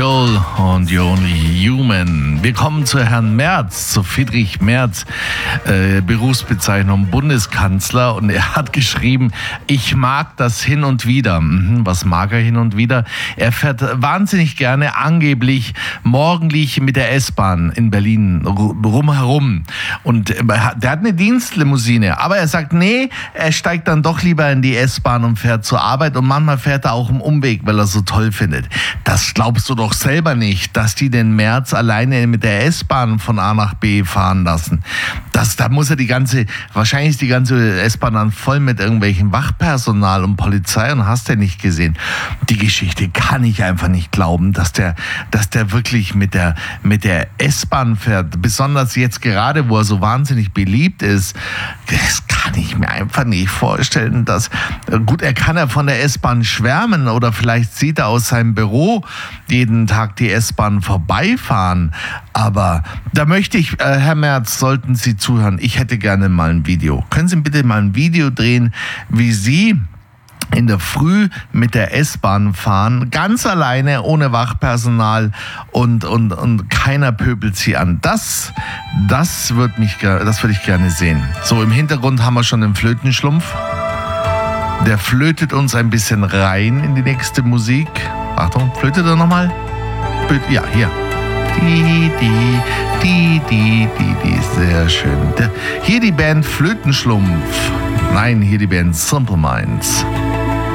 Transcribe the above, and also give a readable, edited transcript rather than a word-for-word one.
Joel und You're Only Human. Wir kommen zu Herrn Merz, zu Friedrich Merz, Berufsbezeichnung Bundeskanzler, und er hat geschrieben, ich mag das hin und wieder. Was mag er hin und wieder? Er fährt wahnsinnig gerne angeblich morgendlich mit der S-Bahn in Berlin rumherum, und der hat eine Dienstlimousine, aber er sagt, nee, er steigt dann doch lieber in die S-Bahn und fährt zur Arbeit, und manchmal fährt er auch im Umweg, weil er so toll findet. Das glaubst du doch selber nicht, dass die den Merz alleine mit der S-Bahn von A nach B fahren lassen. Da muss er wahrscheinlich ist die ganze S-Bahn dann voll mit irgendwelchen Wachpersonal und Polizei, und hast du nicht gesehen. Die Geschichte kann ich einfach nicht glauben, dass der wirklich mit der S-Bahn fährt, besonders jetzt gerade, wo er so wahnsinnig beliebt ist. Das kann ich mir einfach nicht vorstellen, gut, er kann ja von der S-Bahn schwärmen, oder vielleicht sieht er aus seinem Büro jeden Tag die S-Bahn vorbeifahren. Aber da möchte ich, Herr Merz, sollten Sie zuhören, ich hätte gerne mal ein Video. Können Sie bitte mal ein Video drehen, wie Sie in der Früh mit der S-Bahn fahren, ganz alleine, ohne Wachpersonal, und keiner pöbelt Sie an. Das würde ich gerne sehen. So, im Hintergrund haben wir schon den Flötenschlumpf. Der flötet uns ein bisschen rein in die nächste Musik. Achtung, flötet er nochmal? Ja, hier. Die, sehr schön. Hier die Band Flötenschlumpf. Nein, hier die Band Simple Minds.